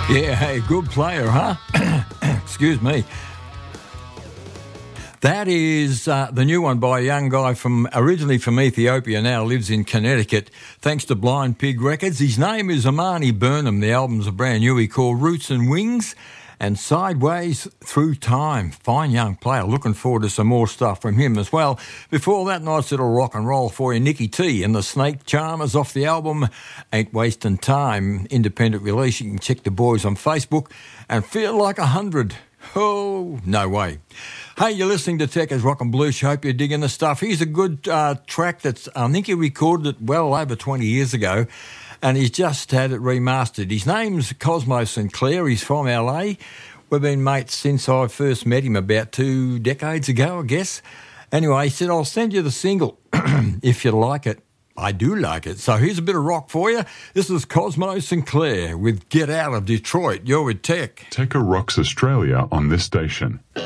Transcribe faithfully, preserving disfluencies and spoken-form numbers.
Yeah, hey, good player, huh? Excuse me. That is uh, the new one by a young guy from originally from Ethiopia, now lives in Connecticut, thanks to Blind Pig Records. His name is Amani Burnham. The albums are brand new. He called Roots and Wings and Sideways Through Time. Fine young player. Looking forward to some more stuff from him as well. Before that, nice little rock and roll for you. Nicky T and the Snake Charmers off the album Ain't Wasting Time. Independent release. You can check the boys on Facebook and Feel Like a Hundred. Oh, no way. Hey, you're listening to Tekka's Rock and Blues. Hope you're digging the stuff. Here's a good uh, track that's, I think he recorded it well over twenty years ago, and he's just had it remastered. His name's Cosmo Sinclair. He's from L A. We've been mates since I first met him about two decades ago, I guess. Anyway, he said, I'll send you the single if you like it. I do like it. So here's a bit of rock for you. This is Cosmo Sinclair with Get Out of Detroit. You're with Tech. Tekka rocks Australia on this station.